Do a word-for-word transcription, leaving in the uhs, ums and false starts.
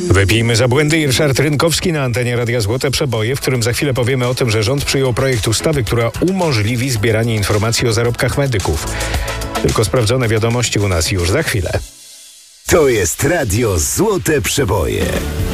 Wypijmy za błędy. Ryszard Rynkowski na antenie Radia Złote Przeboje, w którym za chwilę powiemy o tym, że rząd przyjął projekt ustawy, która umożliwi zbieranie informacji o zarobkach medyków. Tylko sprawdzone wiadomości u nas już za chwilę. To jest Radio Złote Przeboje.